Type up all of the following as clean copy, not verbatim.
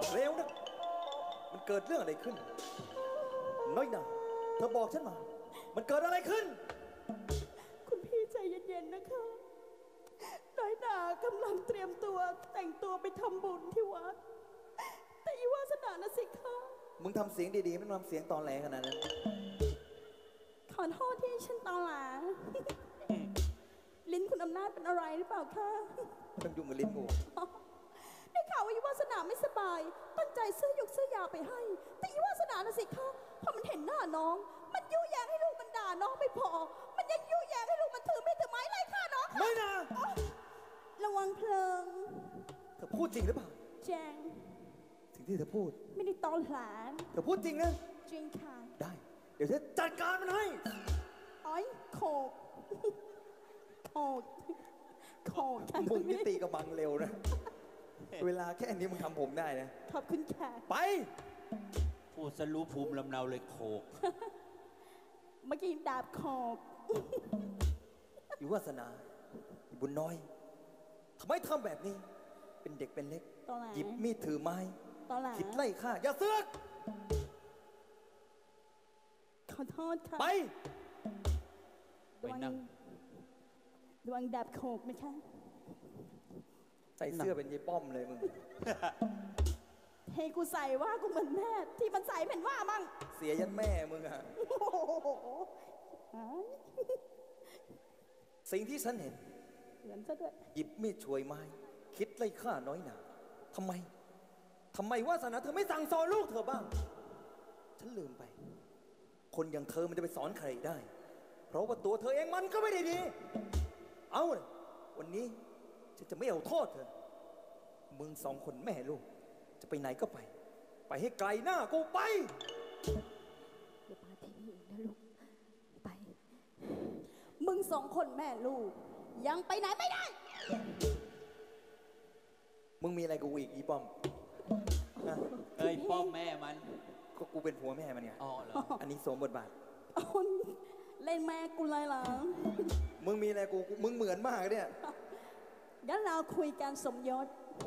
เร็วนะมันเกิดเรื่องอะไรขึ้นน้อยหนาเธอบอกฉันมามันเกิดอะไรขึ้นคุณพี่ใจเย็นๆนะคะน้อยหนากำลังเตรียมตัวแต่งตัวไปทำบุญที่วัดแต่อีวาสนานะสิคะมึงทำเสียงดีๆไม่ทำเสียงตอนแหลขนาดนั้นขอโทษที่ฉันตอหลาลิ้นคุณอำนาจเป็นอะไรหรือเปล่าคะต้องยุ่งกับลิ้นกูได้ข่าวว่าอีวาสนาไม่สบายตั้งใจซื้อหยกซื้อยาไปให้แต่อีวาสนานะสิคะพอมันเห็นหน้าน้องมันยุแยงให้ลูกมันด่าน้องไม่พอมันยังยุแยงให้ลูกมันถือไม่ถือไม้ไล่ฆ่าน้องไม่นะระวังเพลิงเธอพูดจริงหรือเปล่าแจงสิ่งที่เธอพูดไม่ได้ตอหลานเธอพูดจริงนะจริงค่ะได้เดี๋ยวเธอจัดการมันให้อ้อยโขกโขกโขกมึงนี่ตีกระบังเร็วนะเวลาแค่นี้มึงทำผมได้นะขอบคุณค่ะไปพูดสรู้ภูมิลำเนาเลยโขกเมื่อกี้ดาบโขกอยู่วาสนาอยู่บุญน้อยทำไมทำแบบนี้เป็นเด็กเป็นเล็กหยิบมีดถือไม้คิดไล่ฆ่าอย่าเสือกขอโทษค่ะไปดวงดาบโขกไหมคะใส่เสื้อเป็นยายป้อมเลยมึงเฮ้กูใส่ว่ากูเหมือนแม่ที่มันใส่เป็นว่ามั่งเสียยันแม่มึงอะสิ่งที่ฉันเห็นเหมือนซะด้วยหยิบมีดช่วยไม้คิดไล่ฆ่าน้อยหนาทำไมวาสนาเธอไม่สั่งสอนลูกเธอบ้างฉันลืมไปคนอย่างเธอมันจะไปสอนใครได้เพราะว่าตัวเธอเองมันก็ไม่ได้ดีเอาเลยวันนี้ฉันจะไม่เอาโทษเธอมึงสองคนแม่ลูกจะไปไหนก็ไปให้ไกลหน้ากูไปเดี๋ยวพาที่นี่นะลูกไปมึงสองคนแม่ลูกยังไปไหนไม่ได้มึงมีอะไรกูอีกอีป้อมเอ้ยป้อมแม่มันก็กูเป็นผัวแม่มันไงอ๋อเหรออันนี้สวมบทบาทเล่นแม่กูเลยเหรอมึงมีอะไรกูมึงเหมือนมากเนี่ยงั้นเราคุยกันสมยศ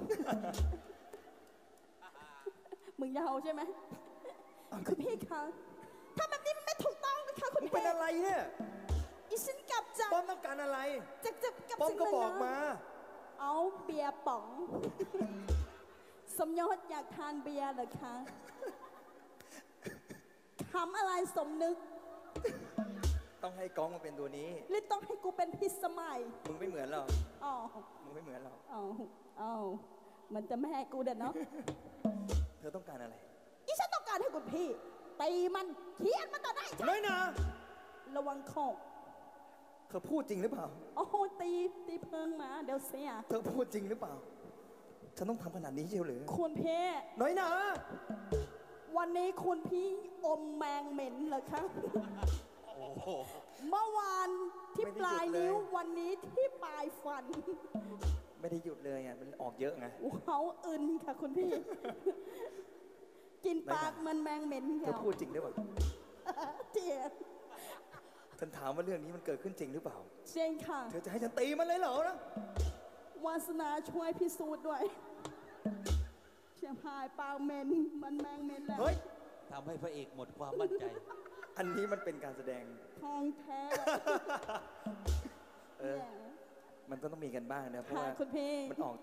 มึงจะเอาใช่ไหมคุณพี่คะถ้าแบบนี้มันไม่ถูกต้องนะคะคุณพี่เป็นอะไรเนี่ยอีฉันกลับจากป้อมต้องการอะไรจากป้อมก็บอกมาเอาเบียร์ป๋องสมยศอยากทานเบียร์เหรอคะคำอะไรสมนึกต้องให้ก้องมาเป็นตัวนี้หรือต้องให้กูเป็นพิสมัยมึงไม่เหมือนหรอกอ๋อมึงไม่เหมือนหรอกอ๋อมันจะแม่กูเด็ดเนาะเธอต้องการอะไรอีฉันต้องการให้คุณพี่ตีมันเขียนมันต่อได้ใช่ไหมนะระวังโคกเธอพูดจริงหรือเปล่าโอ้โหตีเพิงมาเดี๋ยวเสียเธอพูดจริงหรือเปล่าฉันต้องทำขนาดนี้เชียวหรือคุณพี่น้อยหนาวันนี้คุณพี่อมแมงเหม็นเหรอคะเมื่อวานที่ปลายนิ้ววันนี้ที่ปลายฟันไม่ได้หยุดเลยอ่ะมันออกเยอะไงเขาอึนค่ะคุณพี่กินปากมันแมงเหม็นเธอพูดจริงหรือเปล่าเจี๊ยบฉันถามว่าเรื่องนี้มันเกิดขึ้นจริงหรือเปล่าจริงค่ะเธอจะให้ฉันตีมันเลยเหรอนะวาสนาช่วยพิสูจน์ด้วยเชียงพายปากเหม็นมันแมงเหม็นแล้วเฮ้ยทำให้พระเอกหมดความมั่นใจอันนี้มันเป็นการแสดงทองแท้มันต้องมีกันบ้างนะเพราะว่ามันออก